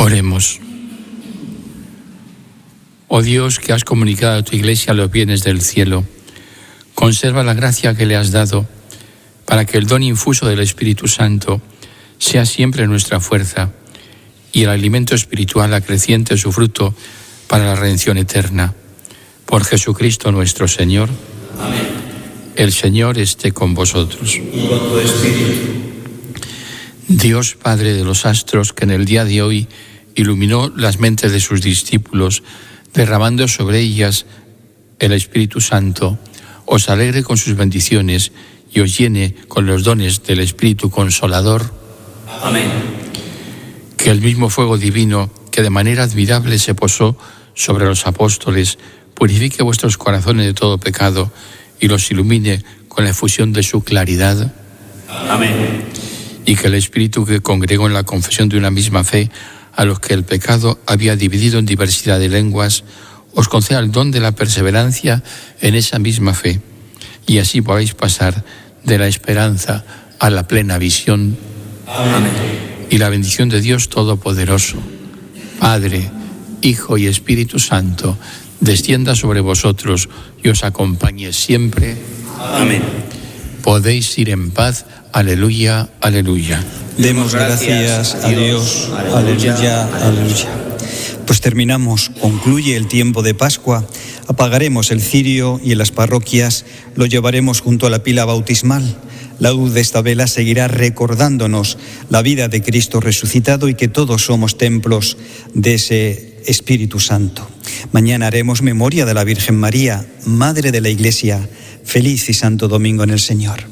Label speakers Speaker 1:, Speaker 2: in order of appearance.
Speaker 1: Oremos. Oh Dios, que has comunicado a tu Iglesia los bienes del cielo, conserva la gracia que le has dado para que el don infuso del Espíritu Santo sea siempre nuestra fuerza y el alimento espiritual acreciente su fruto para la redención eterna. Por Jesucristo nuestro Señor.
Speaker 2: Amén.
Speaker 1: El Señor esté con vosotros.
Speaker 2: Y con tu espíritu.
Speaker 1: Dios Padre de los astros, que en el día de hoy iluminó las mentes de sus discípulos, derramando sobre ellas el Espíritu Santo, os alegre con sus bendiciones y os llene con los dones del Espíritu Consolador.
Speaker 2: Amén.
Speaker 1: Que el mismo fuego divino que de manera admirable se posó sobre los apóstoles purifique vuestros corazones de todo pecado y los ilumine con la efusión de su claridad.
Speaker 2: Amén.
Speaker 1: Y que el Espíritu que congregó en la confesión de una misma fe a los que el pecado había dividido en diversidad de lenguas, os conceda el don de la perseverancia en esa misma fe, y así podáis pasar de la esperanza a la plena visión.
Speaker 2: Amén.
Speaker 1: Y la bendición de Dios Todopoderoso, Padre, Hijo y Espíritu Santo, descienda sobre vosotros y os acompañe siempre.
Speaker 2: Amén.
Speaker 1: Podéis ir en paz. Aleluya, aleluya.
Speaker 3: Demos gracias a Dios. Aleluya, aleluya. Pues terminamos, concluye el tiempo de Pascua. Apagaremos el cirio y en las parroquias lo llevaremos junto a la pila bautismal. La luz de esta vela seguirá recordándonos la vida de Cristo resucitado y que todos somos templos de ese Espíritu Santo. Mañana haremos memoria de la Virgen María, Madre de la Iglesia. Feliz y santo domingo en el Señor.